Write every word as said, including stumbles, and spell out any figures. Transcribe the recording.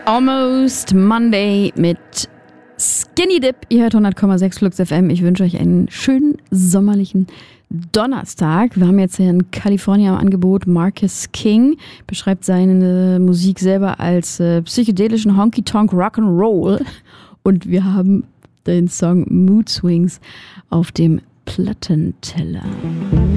Almost Monday mit Skinny Dip. Ihr hört hundert Komma sechs Flux F M. Ich wünsche euch einen schönen sommerlichen Donnerstag. Wir haben jetzt hier in Kalifornien am Angebot. Marcus King beschreibt seine Musik selber als äh, psychedelischen Honky-Tonk Rock'n'Roll. Und wir haben den Song Mood Swings auf dem Plattenteller.